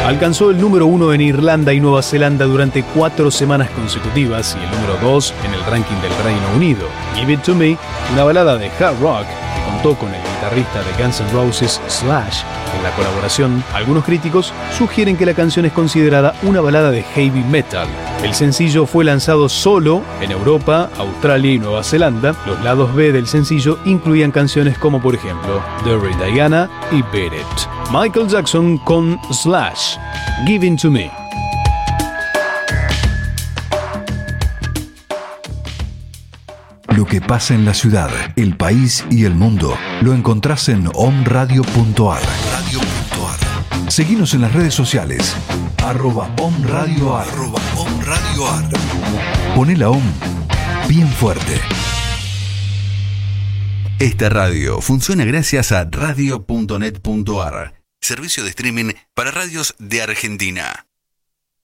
Alcanzó el número 1 en Irlanda y Nueva Zelanda durante 4 semanas consecutivas y el número 2 en el ranking del Reino Unido. Give It To Me, una balada de hard rock que contó con el guitarrista de Guns N' Roses Slash en la colaboración. Algunos críticos sugieren que la canción es considerada una balada de heavy metal. El sencillo fue lanzado solo en Europa, Australia y Nueva Zelanda. Los lados B del sencillo incluían canciones como por ejemplo Dirty Diana y Beat It. Michael Jackson con Slash, Give It To Me. Lo que pasa en la ciudad, el país y el mundo lo encontrás en omradio.ar. Seguinos en las redes sociales @omradioar. Poné la OM bien fuerte. Esta radio funciona gracias a radio.net.ar, servicio de streaming para radios de Argentina.